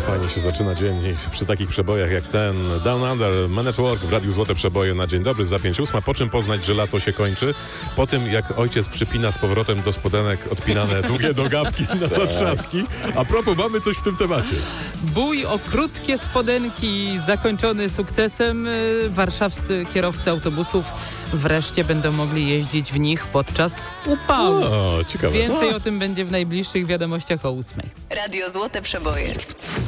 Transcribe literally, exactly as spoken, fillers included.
Fajnie się zaczyna dzień przy takich przebojach jak ten. Down Under, Man at Work w Radiu Złote Przeboje na dzień dobry za pięć ósma. Po czym poznać, że lato się kończy? Po tym, jak ojciec przypina z powrotem do spodenek odpinane długie nogawki na zatrzaski. A propos, mamy coś w tym temacie. Bój o krótkie spodenki zakończony sukcesem. Warszawscy kierowcy autobusów wreszcie będą mogli jeździć w nich podczas upału. O, ciekawe. Więcej o tym będzie w najbliższych wiadomościach o ósmej. Radio Złote Przeboje.